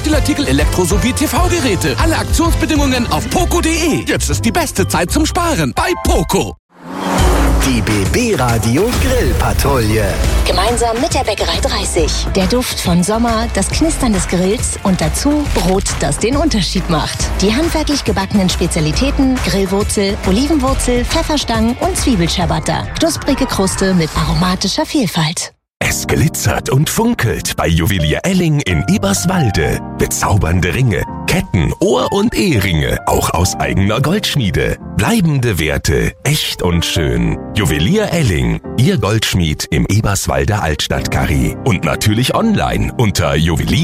Spielartikel, Elektro- sowie TV-Geräte. Alle Aktionsbedingungen auf poco.de. Jetzt ist die beste Zeit zum Sparen bei Poco. Die BB Radio Grillpatrouille. Gemeinsam mit der Bäckerei 30. Der Duft von Sommer, das Knistern des Grills und dazu Brot, das den Unterschied macht. Die handwerklich gebackenen Spezialitäten, Grillwurzel, Olivenwurzel, Pfefferstangen und Zwiebelciabatta. Knusprige Kruste mit aromatischer Vielfalt. Es glitzert und funkelt bei Juwelier Elling in Eberswalde. Bezaubernde Ringe, Ketten, Ohr- und Eheringe, auch aus eigener Goldschmiede. Bleibende Werte, echt und schön. Juwelier Elling, Ihr Goldschmied im Eberswalder Altstadtkarree. Und natürlich online unter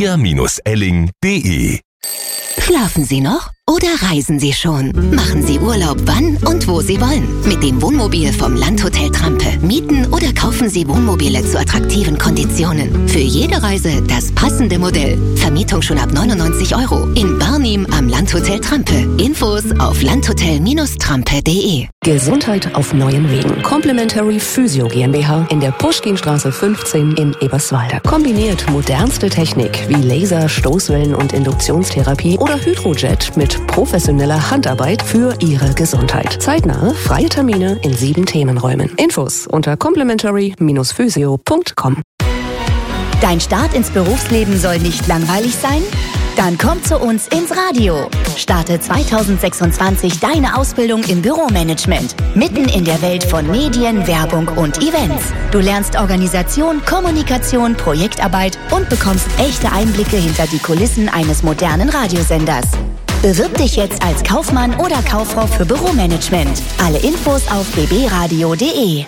juwelier-elling.de. Schlafen Sie noch oder reisen Sie schon? Machen Sie Urlaub wann und wo Sie wollen. Mit dem Wohnmobil vom Landhotel Trampe. Mieten oder kaufen Sie Wohnmobile zu attraktiven Konditionen. Für jede Reise das passende Modell. Vermietung schon ab 99 € in Barnim am Landhotel Trampe. Infos auf landhotel-trampe.de. Gesundheit auf neuen Wegen. Complementary Physio GmbH in der Puschkinstraße 15 in Eberswalde. Kombiniert modernste Technik wie Laser, Stoßwellen und Induktionstherapie oder Hydrojet mit professioneller Handarbeit für Ihre Gesundheit. Zeitnahe, freie Termine in 7 Themenräumen. Infos unter complementary-physio.com. Dein Start ins Berufsleben soll nicht langweilig sein? Dann komm zu uns ins Radio. Starte 2026 deine Ausbildung im Büromanagement. Mitten in der Welt von Medien, Werbung und Events. Du lernst Organisation, Kommunikation, Projektarbeit und bekommst echte Einblicke hinter die Kulissen eines modernen Radiosenders. Bewirb dich jetzt als Kaufmann oder Kauffrau für Büromanagement. Alle Infos auf bbradio.de.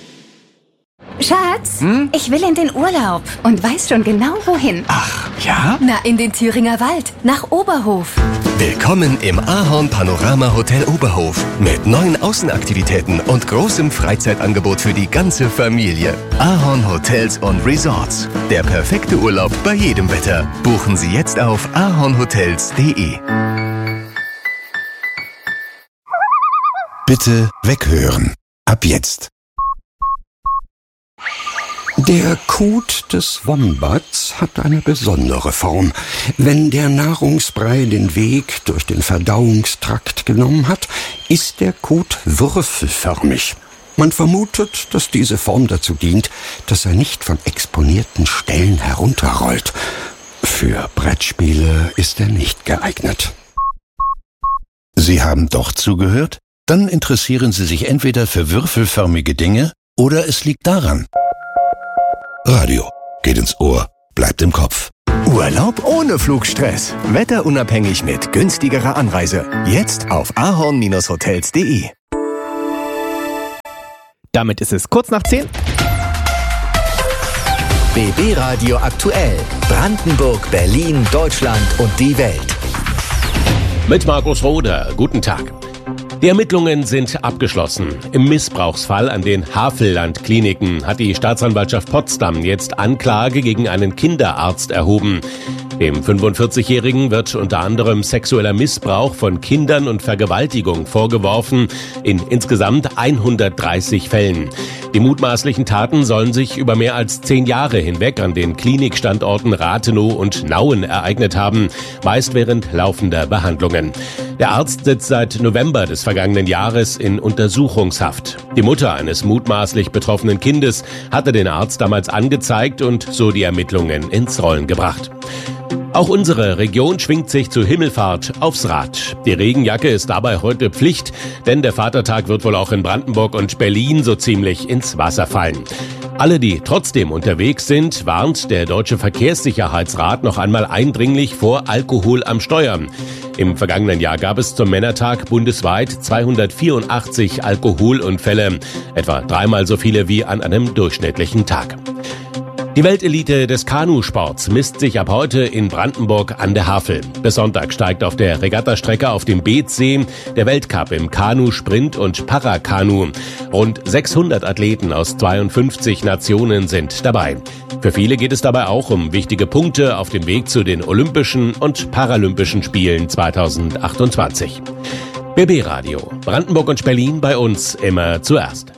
Schatz, ich will in den Urlaub und weiß schon genau wohin. Ach, ja? Na, in den Thüringer Wald, nach Oberhof. Willkommen im Ahorn Panorama Hotel Oberhof mit neuen Außenaktivitäten und großem Freizeitangebot für die ganze Familie. Ahorn Hotels und Resorts. Der perfekte Urlaub bei jedem Wetter. Buchen Sie jetzt auf ahornhotels.de. Bitte weghören. Ab jetzt. Der Kot des Wombats hat eine besondere Form. Wenn der Nahrungsbrei den Weg durch den Verdauungstrakt genommen hat, ist der Kot würfelförmig. Man vermutet, dass diese Form dazu dient, dass er nicht von exponierten Stellen herunterrollt. Für Brettspiele ist er nicht geeignet. Sie haben doch zugehört? Dann interessieren Sie sich entweder für würfelförmige Dinge oder es liegt daran. Radio geht ins Ohr, bleibt im Kopf. Urlaub ohne Flugstress. Wetterunabhängig mit günstigerer Anreise. Jetzt auf ahorn-hotels.de. Damit ist es kurz nach 10. BB Radio aktuell. Brandenburg, Berlin, Deutschland und die Welt. Mit Markus Roder. Guten Tag. Die Ermittlungen sind abgeschlossen. Im Missbrauchsfall an den Havelland-Kliniken hat die Staatsanwaltschaft Potsdam jetzt Anklage gegen einen Kinderarzt erhoben. Dem 45-Jährigen wird unter anderem sexueller Missbrauch von Kindern und Vergewaltigung vorgeworfen, in insgesamt 130 Fällen. Die mutmaßlichen Taten sollen sich über mehr als 10 Jahre hinweg an den Klinikstandorten Rathenow und Nauen ereignet haben, meist während laufender Behandlungen. Der Arzt sitzt seit November des vergangenen Jahres in Untersuchungshaft. Die Mutter eines mutmaßlich betroffenen Kindes hatte den Arzt damals angezeigt und so die Ermittlungen ins Rollen gebracht. Auch unsere Region schwingt sich zur Himmelfahrt aufs Rad. Die Regenjacke ist dabei heute Pflicht, denn der Vatertag wird wohl auch in Brandenburg und Berlin so ziemlich ins Wasser fallen. Alle, die trotzdem unterwegs sind, warnt der Deutsche Verkehrssicherheitsrat noch einmal eindringlich vor Alkohol am Steuer. Im vergangenen Jahr gab es zum Männertag bundesweit 284 Alkoholunfälle, etwa 3-mal so viele wie an einem durchschnittlichen Tag. Die Weltelite des Kanusports misst sich ab heute in Brandenburg an der Havel. Bis Sonntag steigt auf der Regattastrecke auf dem Beetzsee der Weltcup im Kanu, Sprint und Parakanu. Rund 600 Athleten aus 52 Nationen sind dabei. Für viele geht es dabei auch um wichtige Punkte auf dem Weg zu den Olympischen und Paralympischen Spielen 2028. BB Radio, Brandenburg und Berlin, bei uns immer zuerst.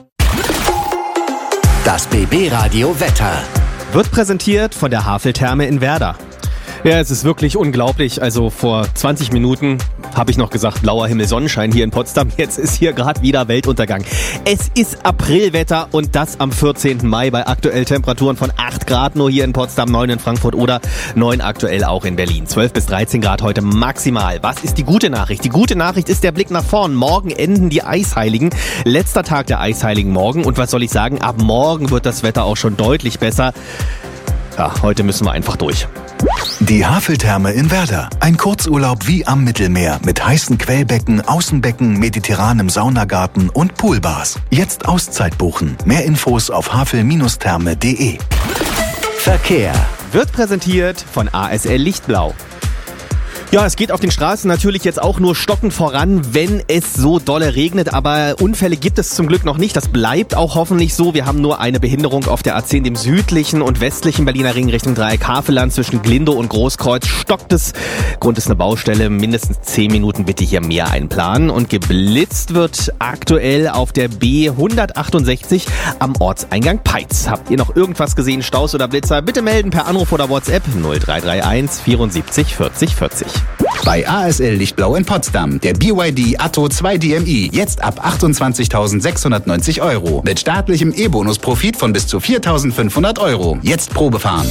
Das BB Radio Wetter wird präsentiert von der Haveltherme in Werder. Ja, es ist wirklich unglaublich. Also vor 20 Minuten habe ich noch gesagt, blauer Himmel, Sonnenschein hier in Potsdam. Jetzt ist hier gerade wieder Weltuntergang. Es ist Aprilwetter und das am 14. Mai bei aktuell Temperaturen von 8 Grad nur hier in Potsdam, 9 in Frankfurt oder 9 aktuell auch in Berlin. 12 bis 13 Grad heute maximal. Was ist die gute Nachricht? Die gute Nachricht ist der Blick nach vorn. Morgen enden die Eisheiligen. Letzter Tag der Eisheiligen morgen. Und was soll ich sagen? Ab morgen wird das Wetter auch schon deutlich besser. Ja, heute müssen wir einfach durch. Die Haveltherme in Werder. Ein Kurzurlaub wie am Mittelmeer mit heißen Quellbecken, Außenbecken, mediterranem Saunagarten und Poolbars. Jetzt Auszeit buchen. Mehr Infos auf havel-therme.de. Verkehr wird präsentiert von ASL Lichtblau. Ja, es geht auf den Straßen natürlich jetzt auch nur stockend voran, wenn es so dolle regnet, aber Unfälle gibt es zum Glück noch nicht. Das bleibt auch hoffentlich so. Wir haben nur eine Behinderung auf der A10, dem südlichen und westlichen Berliner Ring Richtung Dreieck Havelland zwischen Glindow und Großkreuz. Stockt es. Grund ist eine Baustelle. Mindestens 10 Minuten bitte hier mehr einplanen. Und geblitzt wird aktuell auf der B168 am Ortseingang Peitz. Habt ihr noch irgendwas gesehen, Staus oder Blitzer? Bitte melden per Anruf oder WhatsApp 0331 74 40 40. Bei ASL Lichtblau in Potsdam. Der BYD Atto 2 DMI. Jetzt ab 28.690 €. Mit staatlichem E-Bonus-Profit von bis zu 4.500 €. Jetzt Probefahren.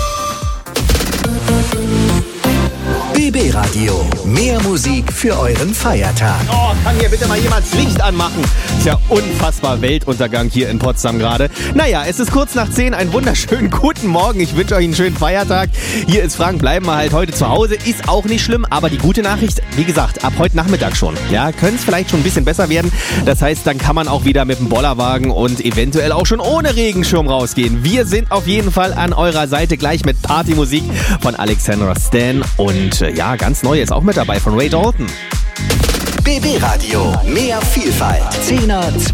BB Radio. Mehr Musik für euren Feiertag. Oh, kann hier bitte mal jemand das Licht anmachen? Ist ja unfassbar Weltuntergang hier in Potsdam gerade. Naja, es ist kurz nach 10. Einen wunderschönen guten Morgen. Ich wünsche euch einen schönen Feiertag. Hier ist Frank. Bleiben wir halt heute zu Hause. Ist auch nicht schlimm. Aber die gute Nachricht, wie gesagt, ab heute Nachmittag schon. Ja, könnte es vielleicht schon ein bisschen besser werden. Das heißt, dann kann man auch wieder mit dem Bollerwagen und eventuell auch schon ohne Regenschirm rausgehen. Wir sind auf jeden Fall an eurer Seite gleich mit Partymusik von Alexandra Stan und ja, ganz neu ist auch mit dabei von Ray Dalton. BB Radio. Mehr Vielfalt. 10er,